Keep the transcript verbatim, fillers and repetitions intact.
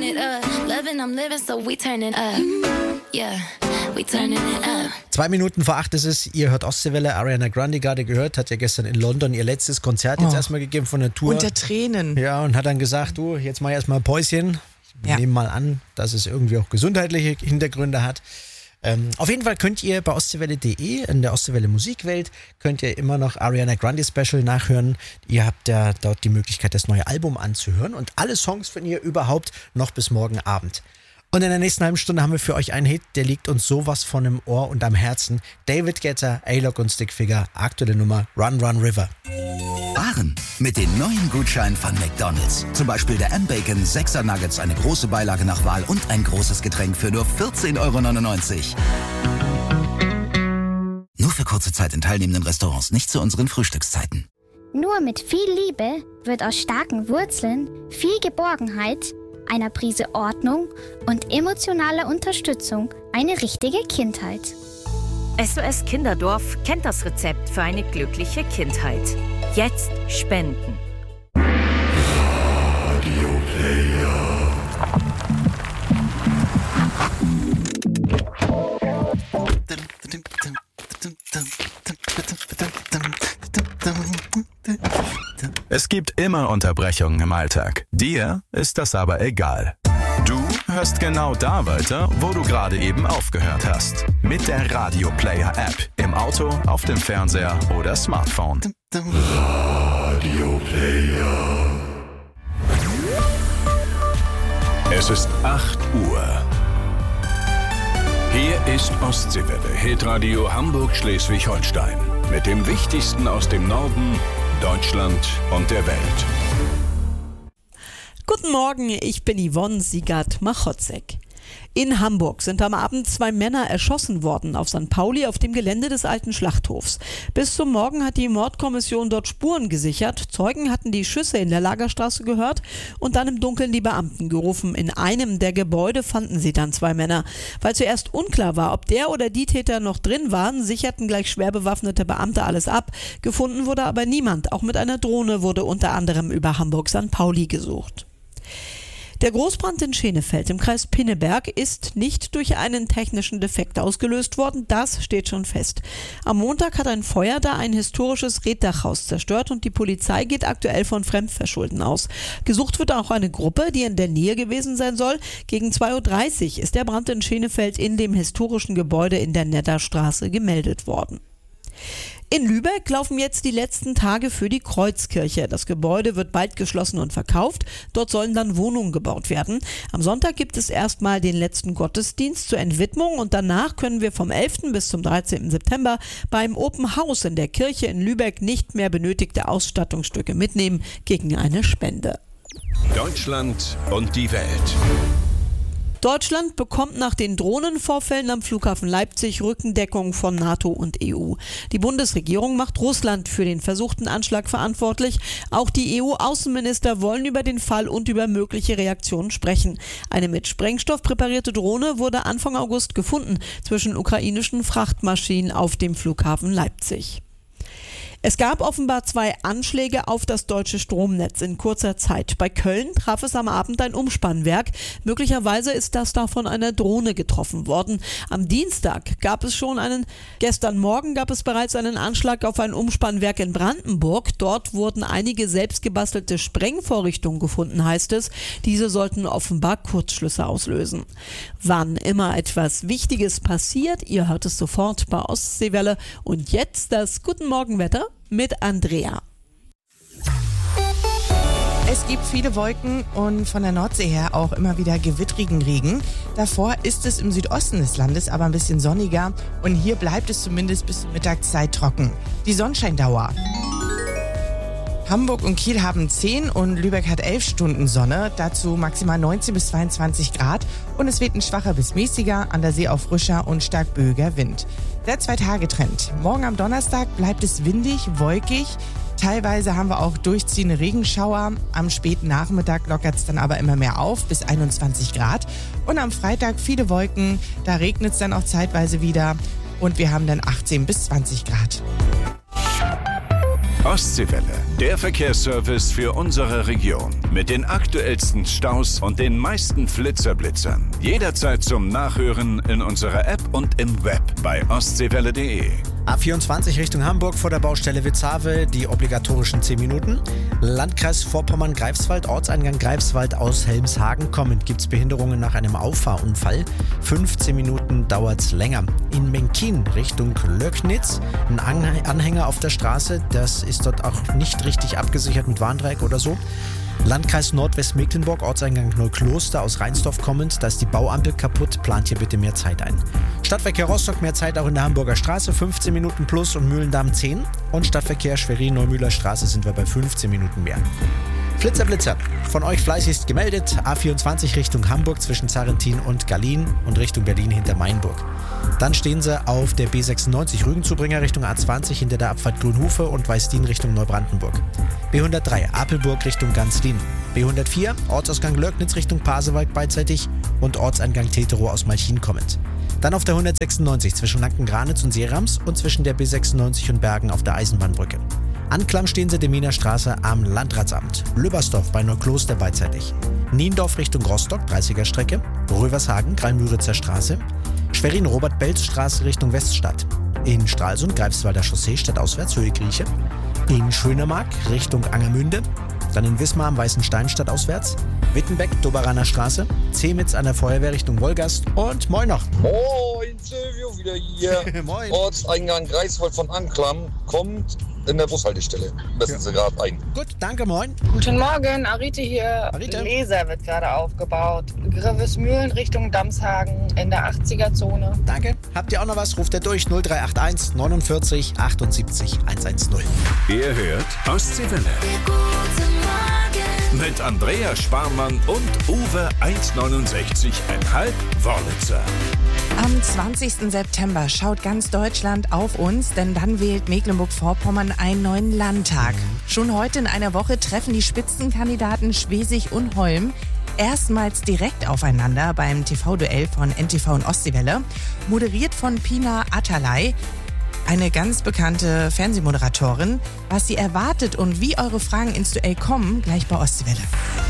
it up. Loving, I'm living, so we turning up. Yeah, we turning it up. Zwei Minuten vor acht ist es, ihr hört Ostseewelle. Ariana Grande gerade gehört, hat ja gestern in London ihr letztes Konzert jetzt oh. erstmal gegeben von der Tour. Unter Tränen. Ja, und hat dann gesagt, du, jetzt mach ich erstmal ein Päuschen. Wir ja. nehmen mal an, dass es irgendwie auch gesundheitliche Hintergründe hat. Ähm, auf jeden Fall könnt ihr bei ostseewelle punkt de in der Ostseewelle Musikwelt könnt ihr immer noch Ariana Grande Special nachhören. Ihr habt ja dort die Möglichkeit, das neue Album anzuhören und alle Songs von ihr überhaupt noch bis morgen Abend. Und in der nächsten halben Stunde haben wir für euch einen Hit, der liegt uns sowas von im Ohr und am Herzen. David Guetta, A-Lock und Stickfigure, aktuelle Nummer Run Run River. Sparen mit den neuen Gutscheinen von McDonald's. Zum Beispiel der M-Bacon sechser Nuggets, eine große Beilage nach Wahl und ein großes Getränk für nur vierzehn Euro neunundneunzig. Nur für kurze Zeit in teilnehmenden Restaurants, nicht zu unseren Frühstückszeiten. Nur mit viel Liebe wird aus starken Wurzeln viel Geborgenheit, einer Prise Ordnung und emotionaler Unterstützung eine richtige Kindheit. S O S Kinderdorf kennt das Rezept für eine glückliche Kindheit. Jetzt spenden. Radio Player. Es gibt immer Unterbrechungen im Alltag. Dir ist das aber egal. Du hörst genau da weiter, wo du gerade eben aufgehört hast. Mit der Radio Player App. Im Auto, auf dem Fernseher oder Smartphone. Radio Player. Es ist acht Uhr. Hier ist Ostseewelle, Hitradio Hamburg-Schleswig-Holstein. Mit dem Wichtigsten aus dem Norden, Deutschland und der Welt. Guten Morgen, ich bin Yvonne Siegert-Machotzek. In Hamburg sind am Abend zwei Männer erschossen worden auf Sankt Pauli auf dem Gelände des alten Schlachthofs. Bis zum Morgen hat die Mordkommission dort Spuren gesichert. Zeugen hatten die Schüsse in der Lagerstraße gehört und dann im Dunkeln die Beamten gerufen. In einem der Gebäude fanden sie dann zwei Männer. Weil zuerst unklar war, ob der oder die Täter noch drin waren, sicherten gleich schwer bewaffnete Beamte alles ab. Gefunden wurde aber niemand. Auch mit einer Drohne wurde unter anderem über Hamburg-Sankt Pauli gesucht. Der Großbrand in Schenefeld im Kreis Pinneberg ist nicht durch einen technischen Defekt ausgelöst worden, das steht schon fest. Am Montag hat ein Feuer da ein historisches Reetdachhaus zerstört und die Polizei geht aktuell von Fremdverschulden aus. Gesucht wird auch eine Gruppe, die in der Nähe gewesen sein soll. Gegen zwei Uhr dreißig ist der Brand in Schenefeld in dem historischen Gebäude in der Nedderstraße gemeldet worden. In Lübeck laufen jetzt die letzten Tage für die Kreuzkirche. Das Gebäude wird bald geschlossen und verkauft. Dort sollen dann Wohnungen gebaut werden. Am Sonntag gibt es erstmal den letzten Gottesdienst zur Entwidmung und danach können wir vom elften bis zum dreizehnten September beim Open House in der Kirche in Lübeck nicht mehr benötigte Ausstattungsstücke mitnehmen gegen eine Spende. Deutschland und die Welt. Deutschland bekommt nach den Drohnenvorfällen am Flughafen Leipzig Rückendeckung von NATO und E U. Die Bundesregierung macht Russland für den versuchten Anschlag verantwortlich. Auch die E U-Außenminister wollen über den Fall und über mögliche Reaktionen sprechen. Eine mit Sprengstoff präparierte Drohne wurde Anfang August gefunden zwischen ukrainischen Frachtmaschinen auf dem Flughafen Leipzig. Es gab offenbar zwei Anschläge auf das deutsche Stromnetz in kurzer Zeit. Bei Köln traf es am Abend ein Umspannwerk. Möglicherweise ist das da von einer Drohne getroffen worden. Am Dienstag gab es schon einen, gestern Morgen gab es bereits einen Anschlag auf ein Umspannwerk in Brandenburg. Dort wurden einige selbstgebastelte Sprengvorrichtungen gefunden, heißt es. Diese sollten offenbar Kurzschlüsse auslösen. Wann immer etwas Wichtiges passiert, ihr hört es sofort bei Ostseewelle. Und jetzt das Guten Morgen-Wetter mit Andrea. Es gibt viele Wolken und von der Nordsee her auch immer wieder gewittrigen Regen. Davor ist es im Südosten des Landes aber ein bisschen sonniger und hier bleibt es zumindest bis zur Mittagszeit trocken. Die Sonnenscheindauer. Hamburg und Kiel haben zehn und Lübeck hat elf Stunden Sonne, dazu maximal neunzehn bis zweiundzwanzig Grad und es weht ein schwacher bis mäßiger, an der See auch frischer und stark böiger Wind. Der Zwei-Tage-Trend. Morgen am Donnerstag bleibt es windig, wolkig. Teilweise haben wir auch durchziehende Regenschauer. Am späten Nachmittag lockert es dann aber immer mehr auf, bis einundzwanzig Grad. Und am Freitag viele Wolken, da regnet es dann auch zeitweise wieder. Und wir haben dann achtzehn bis zwanzig Grad. Ostseewelle, der Verkehrsservice für unsere Region. Mit den aktuellsten Staus und den meisten Flitzerblitzern. Jederzeit zum Nachhören in unserer App und im Web bei ostseewelle punkt de. A vierundzwanzig Richtung Hamburg vor der Baustelle Witzhawe, die obligatorischen zehn Minuten. Landkreis Vorpommern-Greifswald, Ortseingang Greifswald aus Helmshagen kommend. Gibt es Behinderungen nach einem Auffahrunfall? fünfzehn Minuten dauert es länger. In Menkin Richtung Löcknitz, ein Anhänger auf der Straße, das ist dort auch nicht richtig abgesichert mit Warndreieck oder so. Landkreis Nordwestmecklenburg, Ortseingang Neukloster aus Rheinsdorf kommend, da ist die Bauampel kaputt, plant hier bitte mehr Zeit ein. Stadtverkehr Rostock, mehr Zeit auch in der Hamburger Straße, fünfzehn Minuten plus und Mühlendamm zehn. Und Stadtverkehr Schwerin-Neumühler Straße sind wir bei fünfzehn Minuten mehr. Flitzer Blitzer, von euch fleißigst gemeldet, A vierundzwanzig Richtung Hamburg zwischen Zarrentin und Gallien und Richtung Berlin hinter Mainburg. Dann stehen sie auf der B sechsundneunzig Rügenzubringer Richtung A zwanzig hinter der Abfahrt Grünhufe und Weißdien Richtung Neubrandenburg. B hundertdrei Apelburg Richtung Ganzlin. B hundertvier Ortsausgang Löcknitz Richtung Pasewalk beidseitig und Ortseingang Teterow aus Malchin kommend. Dann auf der hundertsechsundneunzig zwischen Lanken-Granitz und Seerams und zwischen der B sechsundneunzig und Bergen auf der Eisenbahnbrücke. Anklam stehen sie Deminer Straße am Landratsamt. Lübbersdorf bei Neukloster beidseitig. Niendorf Richtung Rostock, dreißiger Strecke. Rövershagen, Grein-Müritzer Straße. Schwerin-Robert-Belz-Straße Richtung Weststadt. In Stralsund, Greifswalder Chaussee, stadtauswärts, Höhe Grieche. In Schönemark Richtung Angermünde. Dann in Wismar am Weißen Stein stadtauswärts. Wittenbeck, Doberaner Straße. Zemitz an der Feuerwehr Richtung Wolgast. Und moin noch. Moin, Silvio wieder hier. Moin. Ortseingang Greifswald von Anklam kommt in der Bushaltestelle. Messen ja. Sie gerade ein. Gut, danke, moin. Guten Morgen, Arite hier. Arite. Leser wird gerade aufgebaut. Grevesmühlen Richtung Damshagen in der achtziger Zone. Danke. Habt ihr auch noch was? Ruft ihr durch null drei acht eins neunundvierzig achtundsiebzig hundertzehn. Ihr hört Ostseewelle. Mit Andrea Sparmann und Uwe eins neunundsechzig Komma fünf Wörlitzer. Am zwanzigsten September schaut ganz Deutschland auf uns, denn dann wählt Mecklenburg-Vorpommern einen neuen Landtag. Schon heute in einer Woche treffen die Spitzenkandidaten Schwesig und Holm erstmals direkt aufeinander beim T V-Duell von N T V und Ostseewelle, moderiert von Pina Atalay, eine ganz bekannte Fernsehmoderatorin. Was sie erwartet und wie eure Fragen ins Duell kommen, gleich bei Ostseewelle.